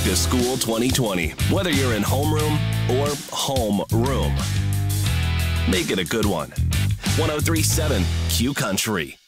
to School 2020, whether you're in homeroom or home room. Make it a good one. 103.7 Q Country.